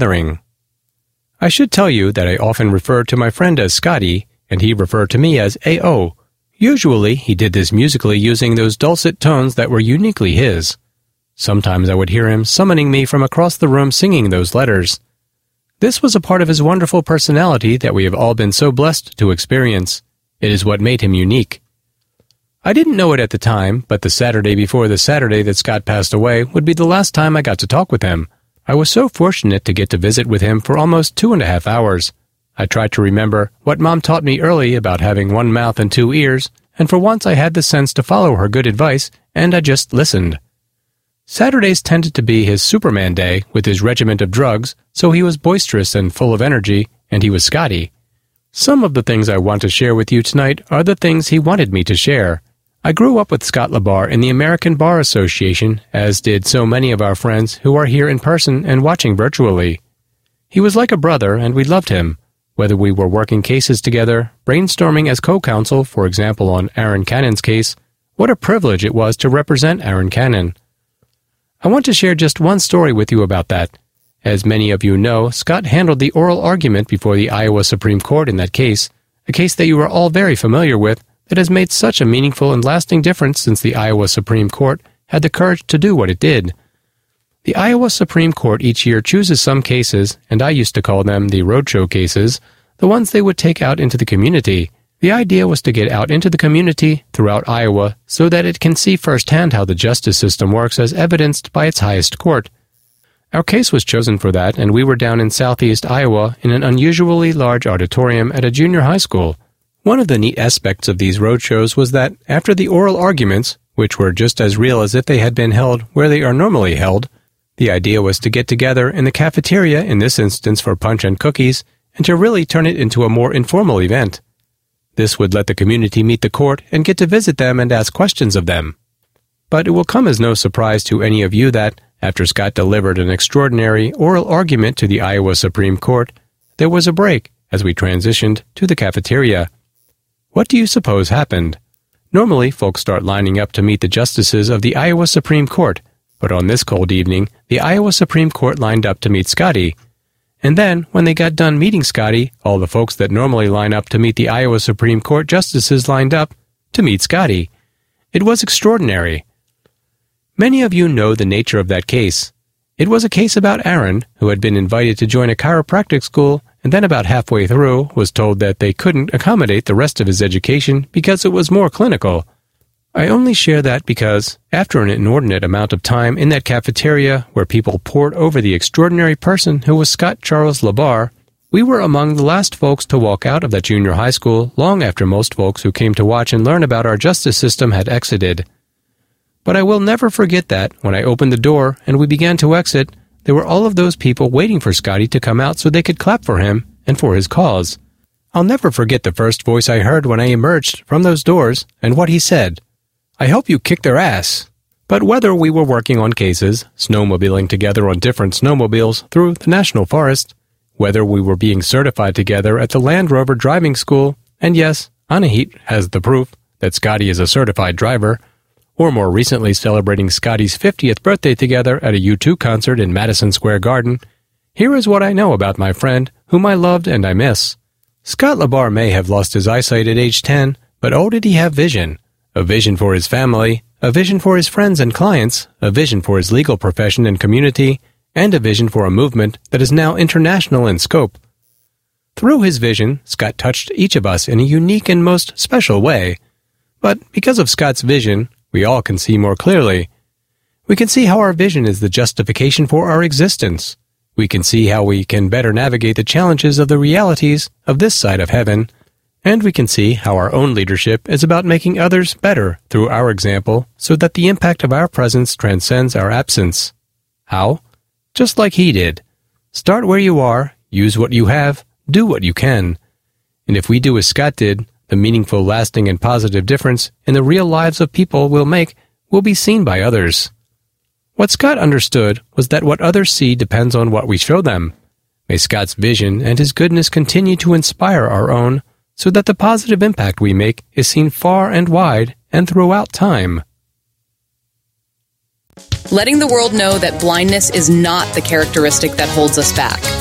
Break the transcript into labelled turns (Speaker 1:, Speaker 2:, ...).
Speaker 1: gathering. I should tell you that I often refer to my friend as Scotty, and he referred to me as A.O. Usually, he did this musically using those dulcet tones that were uniquely his. Sometimes I would hear him summoning me from across the room singing those letters. This was a part of his wonderful personality that we have all been so blessed to experience. It is what made him unique. I didn't know it at the time, but the Saturday before the Saturday that Scott passed away would be the last time I got to talk with him. I was so fortunate to get to visit with him for almost 2.5 hours. I tried to remember what Mom taught me early about having one mouth and 2 ears, and for once I had the sense to follow her good advice, and I just listened. Saturdays tended to be his Superman day with his regiment of drugs, so he was boisterous and full of energy, and he was Scotty. Some of the things I want to share with you tonight are the things he wanted me to share. I grew up with Scott LaBar in the American Bar Association, as did so many of our friends who are here in person and watching virtually. He was like a brother, and we loved him. Whether we were working cases together, brainstorming as co-counsel, for example on Aaron Cannon's case, what a privilege it was to represent Aaron Cannon. I want to share just one story with you about that. As many of you know, Scott handled the oral argument before the Iowa Supreme Court in that case, a case that you are all very familiar with, that has made such a meaningful and lasting difference since the Iowa Supreme Court had the courage to do what it did. The Iowa Supreme Court each year chooses some cases, and I used to call them the roadshow cases, the ones they would take out into the community. The idea was to get out into the community throughout Iowa so that it can see firsthand how the justice system works as evidenced by its highest court. Our case was chosen for that, and we were down in southeast Iowa in an unusually large auditorium at a junior high school. One of the neat aspects of these roadshows was that, after the oral arguments, which were just as real as if they had been held where they are normally held, the idea was to get together in the cafeteria, in this instance for punch and cookies, and to really turn it into a more informal event. This would let the community meet the court and get to visit them and ask questions of them. But it will come as no surprise to any of you that, after Scott delivered an extraordinary oral argument to the Iowa Supreme Court, there was a break as we transitioned to the cafeteria. What do you suppose happened? Normally, folks start lining up to meet the justices of the Iowa Supreme Court, but on this cold evening, the Iowa Supreme Court lined up to meet Scotty. And then, when they got done meeting Scotty, all the folks that normally line up to meet the Iowa Supreme Court justices lined up to meet Scotty. It was extraordinary. Many of you know the nature of that case. It was a case about Aaron, who had been invited to join a chiropractic school, and then about halfway through was told that they couldn't accommodate the rest of his education because it was more clinical. I only share that because, after an inordinate amount of time in that cafeteria where people poured over the extraordinary person who was Scott Charles LaBar, we were among the last folks to walk out of that junior high school long after most folks who came to watch and learn about our justice system had exited. But I will never forget that, when I opened the door and we began to exit, there were all of those people waiting for Scotty to come out so they could clap for him and for his cause. I'll never forget the first voice I heard when I emerged from those doors and what he said. "I hope you kicked their ass." But whether we were working on cases, snowmobiling together on different snowmobiles through the National Forest, whether we were being certified together at the Land Rover driving school, and yes, Anahit has the proof that Scotty is a certified driver, or more recently celebrating Scotty's 50th birthday together at a U2 concert in Madison Square Garden, here is what I know about my friend, whom I loved and I miss. Scott LaBar may have lost his eyesight at age 10, but oh did he have vision. A vision for his family, a vision for his friends and clients, a vision for his legal profession and community, and a vision for a movement that is now international in scope. Through his vision, Scott touched each of us in a unique and most special way. But because of Scott's vision, we all can see more clearly. We can see how our vision is the justification for our existence. We can see how we can better navigate the challenges of the realities of this side of heaven, and we can see how our own leadership is about making others better through our example so that the impact of our presence transcends our absence. How? Just like he did. Start where you are, use what you have, do what you can. And if we do as Scott did, the meaningful, lasting, and positive difference in the real lives of people we'll make will be seen by others. What Scott understood was that what others see depends on what we show them. May Scott's vision and his goodness continue to inspire our own, so that the positive impact we make is seen far and wide and throughout time.
Speaker 2: letting the world know that blindness is not the characteristic that holds us back.